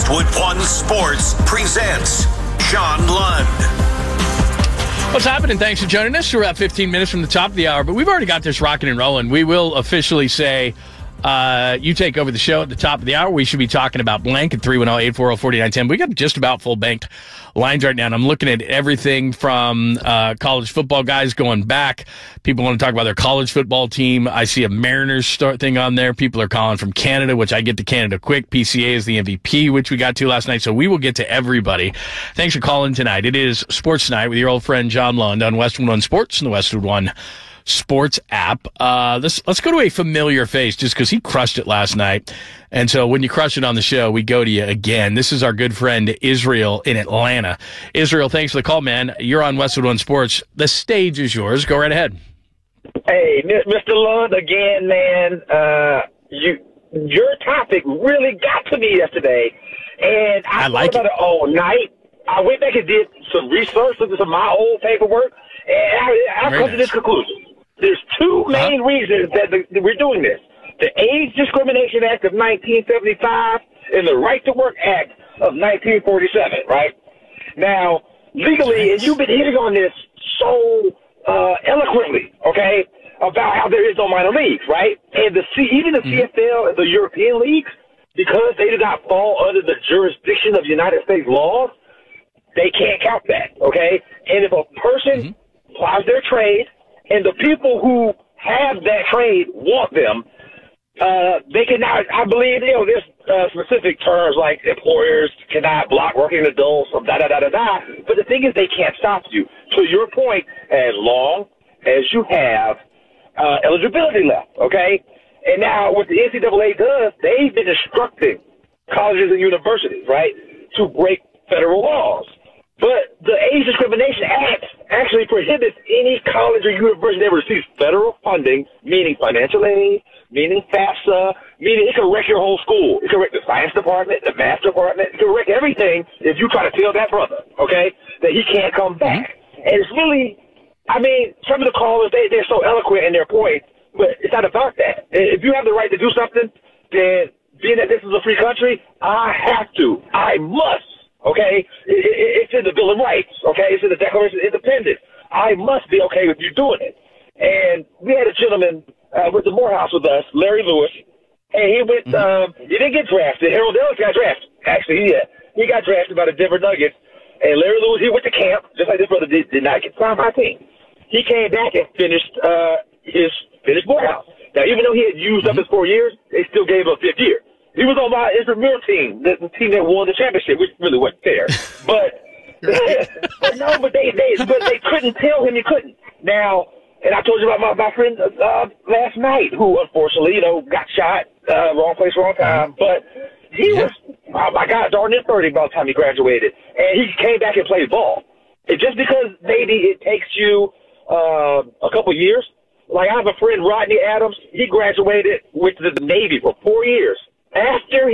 Westwood One Sports presents John Lund. What's happening? Thanks for joining us. We're about 15 minutes from the top of the hour, but we've already got this rocking and rolling. We will officially say you take over the show at the top of the hour. We should be talking about blank at 310-840-4910. We got just about full banked lines right now, and I'm looking at everything from college football guys going back. People want to talk about their college football team. I see a Mariners start thing on there. People are calling from Canada, which I get to Canada quick. PCA is the MVP, which we got to last night, so we will get to everybody. Thanks for calling tonight. It is Sports Night with your old friend John Lund on Westwood One Sports and the Westwood One Sports app. Let's go to a familiar face just because he crushed it last night. And so when you crush it on the show, we go to you again. This is our good friend Israel in Atlanta. Israel, thanks for the call, man. You're on Westwood One Sports. The stage is yours. Go right ahead. Hey, Mr. Lund, again, man, your topic really got to me yesterday. And I thought about it all night. I went back and did some research, looked at some of my old paperwork, and I've come to this conclusion. There's two main reasons that we're doing this. The Age Discrimination Act of 1975 and the Right to Work Act of 1947, right? Now, legally, and you've been hitting on this so eloquently, okay, about how there is no minor leagues, right? And even the CFL and the European leagues, because they do not fall under the jurisdiction of United States laws, they can't count that, okay? And if a person applies their trade, and the people who have that trade want them, they cannot, I believe, there's specific terms like employers cannot block working adults, or da-da-da-da-da. But the thing is, they can't stop you. To your point, as long as you have eligibility left, okay? And now what the NCAA does, they've been instructing colleges and universities, right, to break federal laws. But the Age Discrimination Act actually prohibits any college or university that receives federal funding, meaning financial aid, meaning FAFSA, meaning it can wreck your whole school. It can wreck the science department, the math department. It can wreck everything if you try to tell that brother, okay, that he can't come back. And it's really, I mean, some of the callers, they're so eloquent in their points, but it's not about that. If you have the right to do something, then being that this is a free country, I must. Okay, it's in the Bill of Rights, okay? It's in the Declaration of Independence. I must be okay with you doing it. And we had a gentleman with the Morehouse with us, Larry Lewis, and he went, he didn't get drafted. Harold Ellis got drafted. Actually, he got drafted by the Denver Nuggets. And Larry Lewis, he went to camp, just like this brother did not get signed by a team. He came back and finished Morehouse. Now, even though he had used up his 4 years, they still gave him a fifth year. He was on my intramural team, the team that won the championship, which really wasn't fair. But they couldn't tell him he couldn't. Now, and I told you about my friend last night, who unfortunately, got shot, wrong place, wrong time. But he was, oh my God, darn near 30 by the time he graduated, and he came back and played ball. And just because maybe it takes you a couple years, like I have a friend, Rodney Adams. He graduated with the Navy for 4 years. After